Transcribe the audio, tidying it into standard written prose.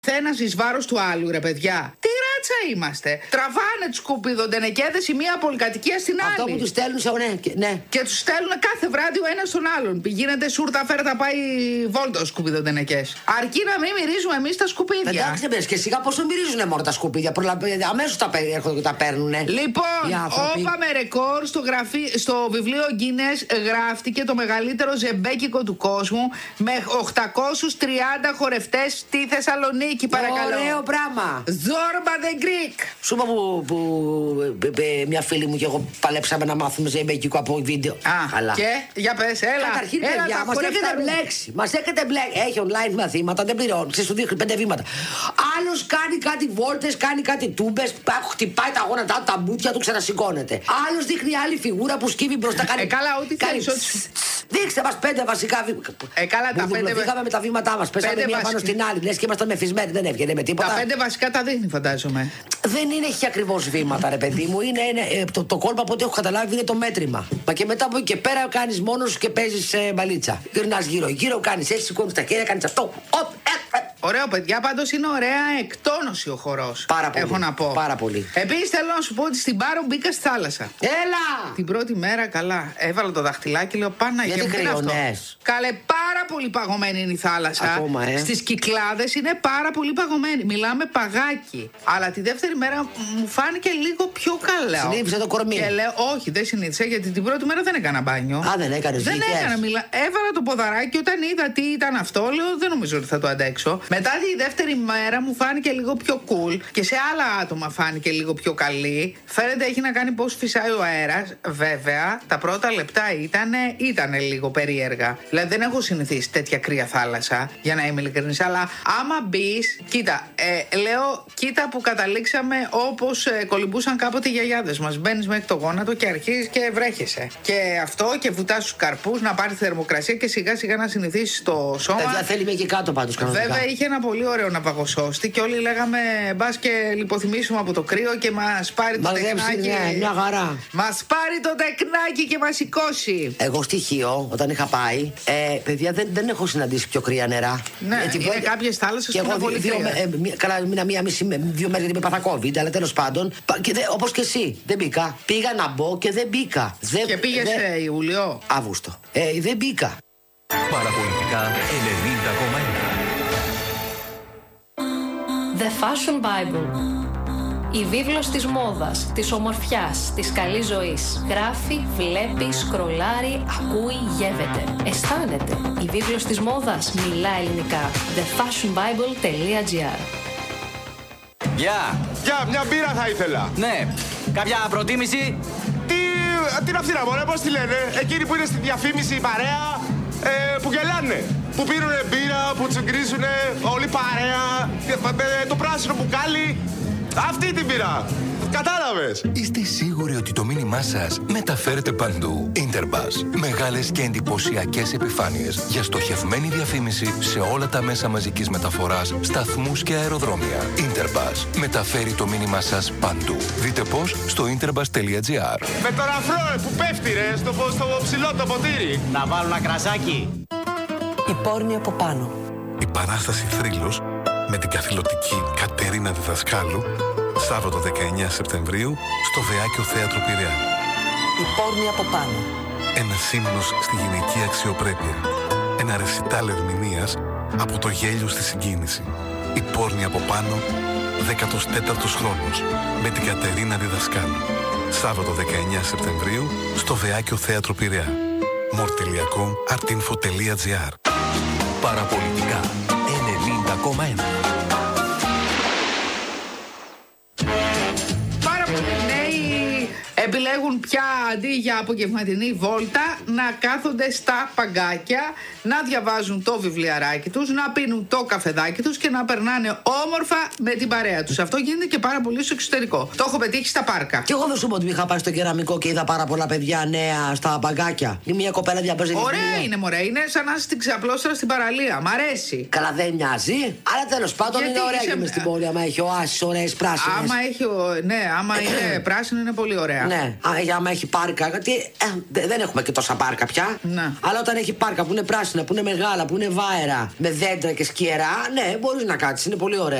Ένας εις βάρος του άλλου, ρε παιδιά. Τι ράτσα είμαστε. Τραβάνε τους σκουπιδοντενεκέδες η μία πολυκατοικία στην άλλη. Αυτό που τους στέλνουν σε ναι. Και τους στέλνουν κάθε βράδυ ο ένας στον άλλον. Γίνεται σούρτα, φέρτα, πάει βόλτα σκουπιδοντενεκές. Αρκεί να μην μυρίζουμε εμείς τα σκουπίδια. Εντάξει, μπες και σιγά πόσο μυρίζουνε μόνο τα σκουπίδια. Αμέσως έρχονται και τα παίρνουνε. Λοιπόν, όπαμε ρεκόρ στο βιβλίο Guinness γράφτηκε το μεγαλύτερο ζεμπέκικο του κόσμου με 830 χορευτές στη Θεσσαλονίκη. Παρακαλώ. Ωραίο πράγμα. Zorba the Greek. Σου είπα που μια φίλη μου και εγώ παλέψαμε να μάθουμε ζεμπέκικο από βίντεο. Αλλά. Και για πες, έλα. Καταρχήν, παιδιά, μας έχετε μπλέξει. Μας έχετε μπλέξει. Έχει online μαθήματα, δεν πληρώνει. Σου δείχνει 5 βήματα. Άλλος κάνει κάτι βόλτες, κάνει κάτι τούμπες, χτυπάει τα γόνατά, τα μπούτια του, ξανασηκώνεται. Άλλος δείχνει άλλη φιγούρα που σκύβει μπροστά. Καλά, ό,τι θέλεις. Δείξτε μας 5 βασικά βήματα. Καλά, τα 5. Βγήκαμε με τα βήματά μας. Πέσαμε μία πάνω στην άλλη. Λες και ήμασταν μεθυσμένοι, δεν έβγαινε με τίποτα. Τα 5 βασικά τα δείχνει, φαντάζομαι. Δεν είναι έχει ακριβώς βήματα, ρε παιδί μου. Είναι το κόλπο από ό,τι έχω καταλάβει είναι το μέτρημα. Μα και μετά από εκεί και πέρα κάνεις μόνος σου και παίζεις μπαλίτσα. Γυρνάς γύρω-γύρω, κάνεις έτσι, σηκώνεις τα χέρια, κάνεις αυτό. Ωραίο, παιδιά, πάντως είναι ωραία εκτόνωση ο χορός. Πάρα πολύ. Έχω να πω. Πάρα πολύ. Επίσης θέλω να σου πω ότι στην Πάρο μπήκα στη θάλασσα. Έλα! Την πρώτη μέρα, καλά. Έβαλα το δαχτυλάκι, λέω πάνω γιατί κρυώνες? Καλέ, πάρα πολύ παγωμένη είναι η θάλασσα. Ακόμα, Στις Κυκλάδες είναι πάρα πολύ παγωμένη. Μιλάμε παγάκι. Αλλά τη δεύτερη μέρα μου φάνηκε λίγο πιο καλά. Συνήθισε το κορμί. Και λέω, όχι, δεν συνήθισε, γιατί την πρώτη μέρα δεν έκανα μπάνιο. Α, δεν έκανες? Δεν έκανα. Έβαλα το ποδαράκι, όταν είδα τι ήταν αυτό, λέω, δεν νομίζω ότι θα το αντέξω. Μετά τη δεύτερη μέρα μου φάνηκε λίγο πιο cool και σε άλλα άτομα φάνηκε λίγο πιο καλή. Φαίνεται έχει να κάνει πώς φυσάει ο αέρας. Βέβαια, τα πρώτα λεπτά ήταν λίγο περίεργα. Δηλαδή δεν έχω συνηθίσει τέτοια κρύα θάλασσα, για να είμαι ειλικρινής. Αλλά άμα μπεις, κοίτα, λέω, κοίτα που καταλήξαμε όπως κολυμπούσαν κάποτε οι γιαγιάδες μας. Μπαίνεις μέχρι το γόνατο και αρχίζεις και βρέχεσαι. Και αυτό και βουτάς τους καρπούς να πάρει θερμοκρασία και σιγά σιγά να συνηθίσεις το σώμα. Δεν θέλει και κάτω πάντως κανονικά. Βέβαια είχε ένα πολύ ωραίο ναυαγοσώστη και όλοι λέγαμε μπας και λιποθυμίσουμε από το κρύο και μας πάρει το τεκνάκι. Ναι, μια χαρά. Μας πάρει το τεκνάκι και μας σηκώσει. Εγώ στοιχείο, όταν είχα πάει, παιδιά δεν έχω συναντήσει πιο κρύα νερά. Ναι, είναι κάποιες θάλασσες που είναι πολύ κρύα. Καλά, μία μισή, 2 μέρες γιατί με πάθα COVID, αλλά τέλος πάντων, όπως και εσύ, δεν μπήκα. Πήγα να μπω και δεν μπήκα. Και πήγες Ιούλιο? Αύγουστο. Δεν μπήκα. Παραπολιτικά 90,1. The Fashion Bible. Η βίβλος της μόδας, της ομορφιάς, της καλής ζωής. Γράφει, βλέπει, σκρολάρει, ακούει, γεύεται. Αισθάνεται. Η βίβλος της μόδας μιλά ελληνικά. thefashionbible.gr. Γεια! Γεια, μια μπύρα θα ήθελα. Ναι, κάποια προτίμηση? Τι είναι αυτή να μωρέ, πώς τη λένε? Εκείνοι που είναι στη διαφήμιση η παρέα, που γελάνε. Που πίνουνε μπύρα, που τσιγκρίζουνε, όλη παρέα, το πράσινο μπουκάλι. Αυτή την πήρα. Κατάλαβες. Είστε σίγουροι ότι το μήνυμά σας μεταφέρεται παντού? Interbus. Μεγάλες και εντυπωσιακές επιφάνειες για στοχευμένη διαφήμιση σε όλα τα μέσα μαζικής μεταφοράς, σταθμούς και αεροδρόμια. Interbus. Μεταφέρει το μήνυμά σας παντού. Δείτε πώς στο interbus.gr. Με τον αφρό που πέφτει ρε, στο ψηλό το ποτήρι. Να βάλω ένα κρασάκι. Η πόρνη από πάνω. Η παράσταση Θρύλος με την καθηλωτική Κατερίνα Διδασκάλου, Σάββατο 19 Σεπτεμβρίου στο Βεάκιο Θέατρο Πειραιά. Η πόρνη από πάνω. Ένα ύμνος στη γυναική αξιοπρέπεια. Ένα ρεσιτάλ ερμηνείας από το γέλιο στη συγκίνηση. Η πόρνη από πάνω, 14ος χρόνος, με την Κατερίνα Διδασκάλου. Σάββατο 19 Σεπτεμβρίου στο Βεάκιο Θέατρο Πειραιά. more.com.artinfo.gr. Παραπολιτικά 90,1. Πάρα πολλοί νέοι επιλέγουν πια αντί για απογευματινή βόλτα να κάθονται στα παγκάκια, να διαβάζουν το βιβλιαράκι τους, να πίνουν το καφεδάκι τους και να περνάνε όμορφα με την παρέα τους. Αυτό γίνεται και πάρα πολύ στο εξωτερικό. Το έχω πετύχει στα πάρκα. Και εγώ δεν σου πω ότι είχα πάει στο κεραμικό και είδα πάρα πολλά παιδιά νέα στα παγκάκια. Η μία κοπέλα διαπέζει. Ωραία είναι, μωρέ. Είναι σαν να είσαι στην ξαπλώστρα στην παραλία. Μ' αρέσει. Καλά, δεν μοιάζει. Αλλά τέλος πάντων είναι ωραία και μες στην πόλη. Άμα έχει οάσεις, ωραίες πράσινες. Άμα είναι πράσινο, είναι πολύ ωραία. Ναι. άμα έχει πάρκα. Γιατί δεν έχουμε και τόσα πάρκα πια. Ναι. Αλλά όταν έχει πάρκα που είναι πράσινα, που είναι μεγάλα, που είναι βάερα, με δέντρα και σκιερά, ναι, μπορεί να κάτσει. Είναι πολύ ωραία.